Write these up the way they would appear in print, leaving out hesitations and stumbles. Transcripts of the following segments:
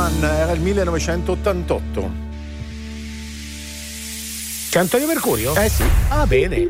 One, era il 1988. C'è Antonio Mercurio? Sì. Ah, bene.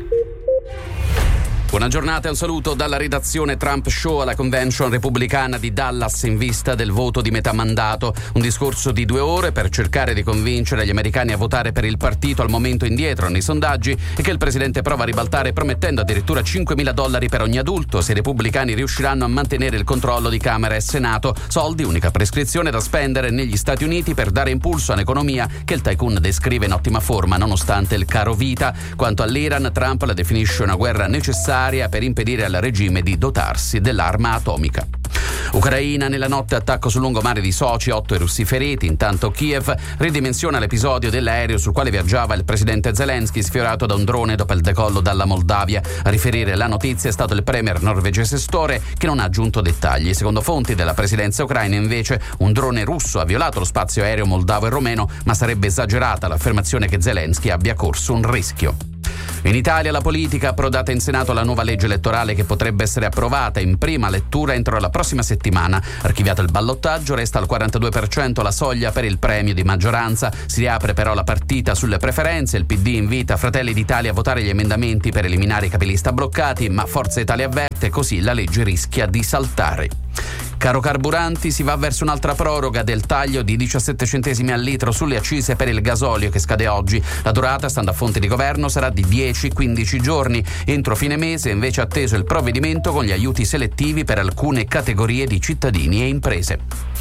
Buona giornata e un saluto dalla redazione Trump Show alla convention repubblicana di Dallas in vista del voto di metà mandato. Un discorso di 2 ore per cercare di convincere gli americani a votare per il partito al momento indietro nei sondaggi e che il presidente prova a ribaltare promettendo addirittura $5.000 per ogni adulto se i repubblicani riusciranno a mantenere il controllo di Camera e Senato. Soldi, unica prescrizione da spendere negli Stati Uniti per dare impulso a un'economia che il tycoon descrive in ottima forma nonostante il caro vita. Quanto all'Iran, Trump la definisce una guerra necessaria per impedire al regime di dotarsi dell'arma atomica. Ucraina, nella notte attacco sul lungomare di Sochi, 8 russi feriti. Intanto Kiev ridimensiona l'episodio dell'aereo sul quale viaggiava il presidente Zelensky, sfiorato da un drone dopo il decollo dalla Moldavia. A riferire la notizia è stato il premier norvegese Støre, che non ha aggiunto dettagli. Secondo fonti della presidenza ucraina, invece, un drone russo ha violato lo spazio aereo moldavo e romeno, ma sarebbe esagerata l'affermazione che Zelensky abbia corso un rischio. In Italia la politica ha approdata in Senato la nuova legge elettorale che potrebbe essere approvata in prima lettura entro la prossima settimana. Archiviato il ballottaggio, resta al 42% la soglia per il premio di maggioranza. Si riapre però la partita sulle preferenze. Il PD invita Fratelli d'Italia a votare gli emendamenti per eliminare i capilista bloccati, ma Forza Italia avverte, così la legge rischia di saltare. Caro carburanti, si va verso un'altra proroga del taglio di 17 centesimi al litro sulle accise per il gasolio che scade oggi. La durata, stando a fonti di governo, sarà di 10-15 giorni. Entro fine mese è invece atteso il provvedimento con gli aiuti selettivi per alcune categorie di cittadini e imprese.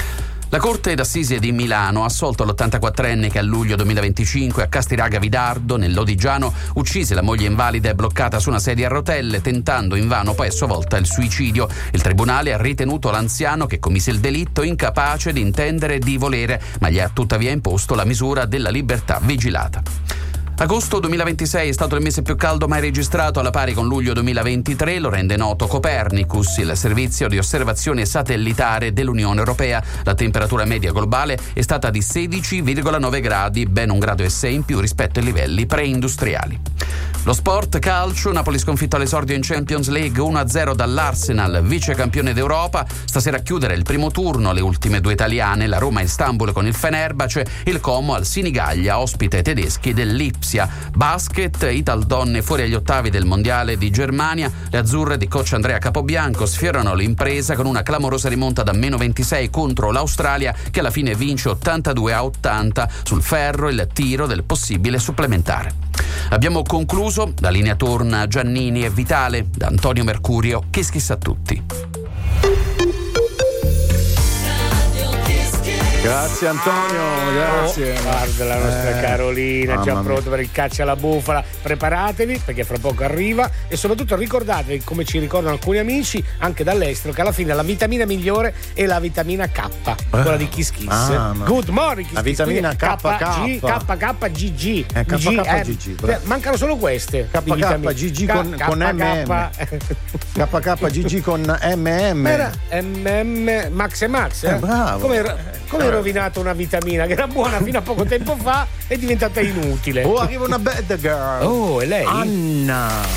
La Corte d'Assise di Milano ha assolto l'84enne che a luglio 2025 a Castiraga Vidardo, nel Lodigiano, uccise la moglie invalida e bloccata su una sedia a rotelle, tentando invano poi a sua volta il suicidio. Il tribunale ha ritenuto l'anziano che commise il delitto incapace di intendere e di volere, ma gli ha tuttavia imposto la misura della libertà vigilata. Agosto 2026 è stato il mese più caldo mai registrato, alla pari con luglio 2023, lo rende noto Copernicus, il servizio di osservazione satellitare dell'Unione Europea. La temperatura media globale è stata di 16,9 gradi, ben 1,6 gradi in più rispetto ai livelli preindustriali. Lo sport calcio, Napoli sconfitto all'esordio in Champions League 1-0 dall'Arsenal, vice campione d'Europa. Stasera a chiudere il primo turno le ultime 2 italiane, la Roma Istanbul con il Fenerbahce, il Como al Sinigaglia, ospite tedeschi dell'Ipsia. Basket, Ital donne fuori agli ottavi del mondiale di Germania. Le azzurre di coach Andrea Capobianco sfiorano l'impresa con una clamorosa rimonta da -26 contro l'Australia, che alla fine vince 82-80 sul ferro, il tiro del possibile supplementare. Abbiamo concluso, la linea torna Giannini e Vitale, da Antonio Mercurio, Kiss a tutti. Grazie Antonio, grazie. Guarda la nostra Carolina, già pronto per il caccia alla bufala. Preparatevi perché fra poco arriva, e soprattutto ricordatevi, come ci ricordano alcuni amici anche dall'estero, che alla fine la vitamina migliore è la vitamina K, quella di Kiss Kiss. Good morning Kiss. La vitamina KKGG. Mancano solo queste. KKGG con MM. KKGG con MM. Era MM Max e Max. Bravo. Come hai rovinato una vitamina che era buona fino a poco tempo fa, è diventata inutile. Oh, arriva una bad girl. Oh, è lei? Anna.